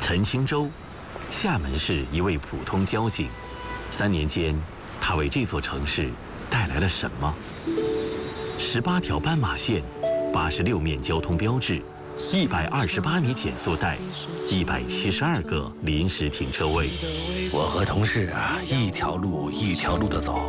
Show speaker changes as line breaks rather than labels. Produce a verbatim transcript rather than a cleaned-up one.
陈清洲，厦门市一位普通交警。三年间，他为这座城市带来了什么？十八条斑马线，八十六面交通标志，一百二十八米减速带，一百七十二个临时停车位。
我和同事啊，一条路一条路的走。